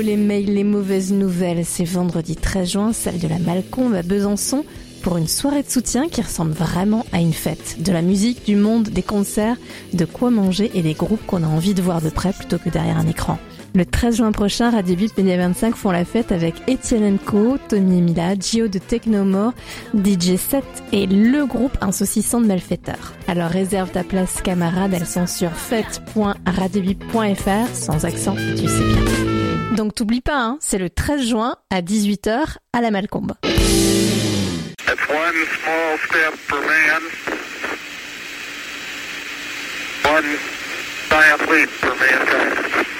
Les mails, les mauvaises nouvelles, c'est vendredi 13 juin, celle de la Malcombe à Besançon, pour une soirée de soutien qui ressemble vraiment à une fête. De la musique, du monde, des concerts, de quoi manger et des groupes qu'on a envie de voir de près plutôt que derrière un écran. Le 13 juin prochain, Radio Bip Média 25 font la fête avec Etienne & Co, Tommy et Mila, Gio de Technomore, DJ 7 et le groupe Un saucisson de malfaiteurs. Alors réserve ta place camarade, elles sont sur fête.radiobip.fr, sans accent, tu sais bien. Donc t'oublies pas, hein, c'est le 13 juin à 18h à la Malcombe. That's one small step for man, one giant leap for mankind.